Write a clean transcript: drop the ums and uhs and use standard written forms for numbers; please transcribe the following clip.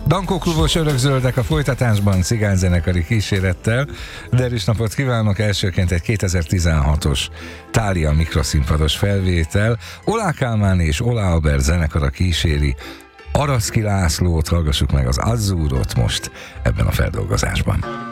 Dankó klubos örökzöldek a folytatásban cigányzenekari kísérettel. Derűs napot kívánok! Elsőként egy 2016-os Thália mikroszínpados felvétel. Oláh Kálmán és Oláh Albert zenekara kíséri. Araszki Lászlót hallgassuk meg, az Azzurrot most ebben a feldolgozásban.